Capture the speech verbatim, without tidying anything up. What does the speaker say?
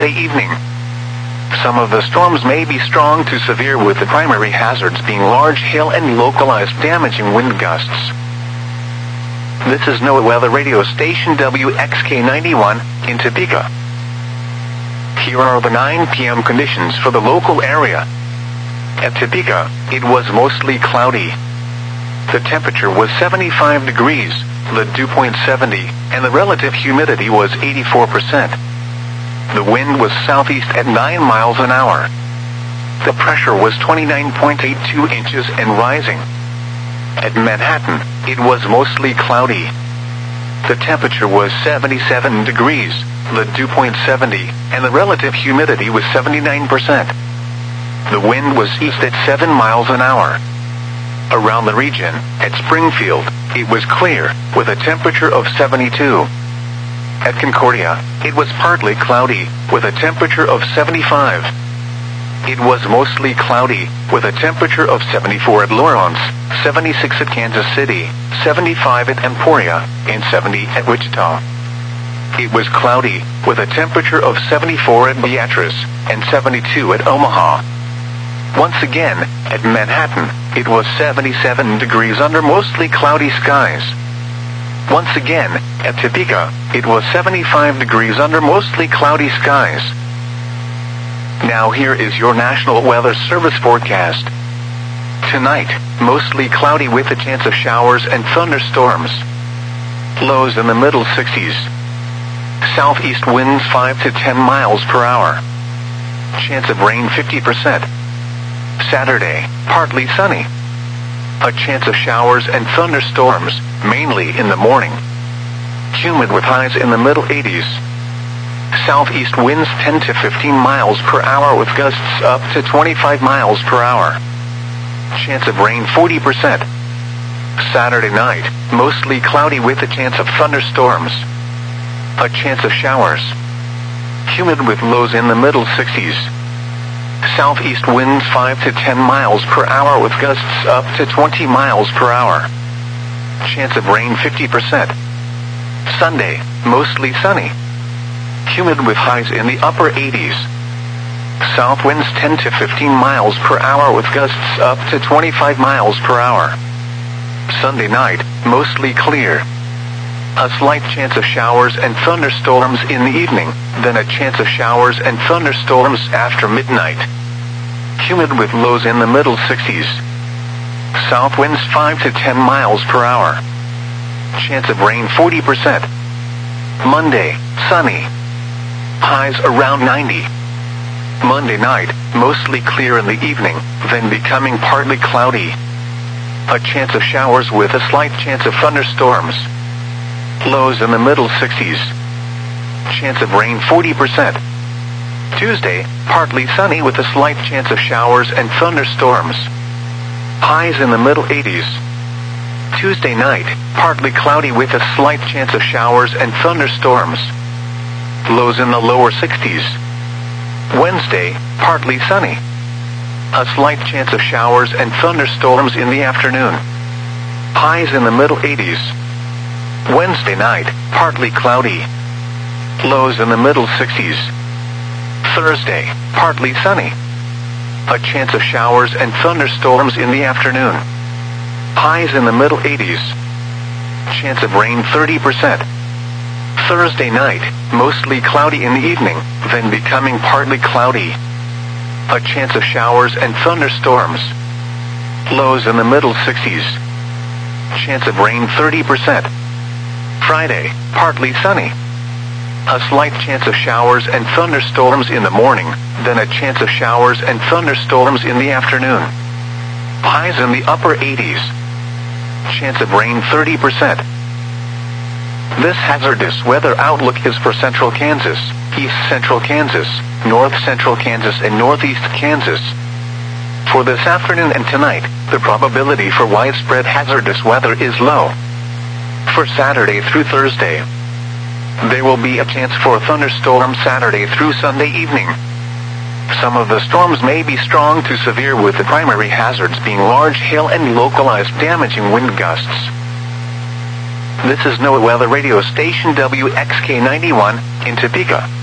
evening. Some of the storms may be strong to severe, with the primary hazards being large hail and localized damaging wind gusts. This is NOAA Weather Radio Station W X K ninety-one in Topeka. Here are the nine p m conditions for the local area. At Topeka, it was mostly cloudy. The temperature was seventy-five degrees, the dew point seventy, and the relative humidity was eighty-four percent. The wind was southeast at nine miles an hour. The pressure was twenty-nine point eight two inches and rising. At Manhattan, it was mostly cloudy. The temperature was seventy-seven degrees, the dew point seventy, and the relative humidity was seventy-nine percent. The wind was east at seven miles an hour. Around the region, at Springfield, it was clear, with a temperature of seventy-two. At Concordia, it was partly cloudy, with a temperature of seventy-five. It was mostly cloudy, with a temperature of seventy-four at Lawrence, seventy-six at Kansas City, seventy-five at Emporia, and seventy at Wichita. It was cloudy, with a temperature of seventy-four at Beatrice, and seventy-two at Omaha. Once again, at Manhattan, it was seventy-seven degrees under mostly cloudy skies. Once again, at Topeka, it was seventy-five degrees under mostly cloudy skies. Now here is your National Weather Service forecast. Tonight, mostly cloudy with a chance of showers and thunderstorms. Lows in the middle sixties. Southeast winds five to ten miles per hour. Chance of rain fifty percent. Saturday, partly sunny. A chance of showers and thunderstorms, mainly in the morning. Humid with highs in the middle eighties. Southeast winds ten to fifteen miles per hour with gusts up to twenty-five miles per hour. Chance of rain forty percent. Saturday night, mostly cloudy with a chance of thunderstorms. A chance of showers. Humid with lows in the middle sixties. Southeast winds five to ten miles per hour with gusts up to twenty miles per hour. Chance of rain fifty percent. Sunday, mostly sunny. Humid with highs in the upper eighties. South winds ten to fifteen miles per hour with gusts up to twenty-five miles per hour. Sunday night, mostly clear. A slight chance of showers and thunderstorms in the evening, then a chance of showers and thunderstorms after midnight. Humid with lows in the middle sixties. South winds five to ten miles per hour. Chance of rain forty percent. Monday, sunny. Highs around ninety. Monday night, mostly clear in the evening, then becoming partly cloudy. A chance of showers with a slight chance of thunderstorms. Lows in the middle sixties. Chance of rain forty percent. Tuesday, partly sunny with a slight chance of showers and thunderstorms. Highs in the middle eighties. Tuesday night, partly cloudy with a slight chance of showers and thunderstorms. Lows in the lower sixties. Wednesday, partly sunny. A slight chance of showers and thunderstorms in the afternoon. Highs in the middle eighties. Wednesday night, partly cloudy. Lows in the middle sixties. Thursday, partly sunny. A chance of showers and thunderstorms in the afternoon. Highs in the middle eighties. Chance of rain thirty percent. Thursday night, mostly cloudy in the evening, then becoming partly cloudy. A chance of showers and thunderstorms. Lows in the middle sixties. Chance of rain thirty percent. Friday, partly sunny. A slight chance of showers and thunderstorms in the morning, then a chance of showers and thunderstorms in the afternoon. Highs in the upper eighties. Chance of rain thirty percent. This hazardous weather outlook is for central Kansas, east central Kansas, north central Kansas, and northeast Kansas. For this afternoon and tonight, the probability for widespread hazardous weather is low. For Saturday through Thursday, there will be a chance for a thunderstorm Saturday through Sunday evening. Some of the storms may be strong to severe, with the primary hazards being large hail and localized damaging wind gusts. This is NOAA Weather Radio Station W X K ninety-one in Topeka.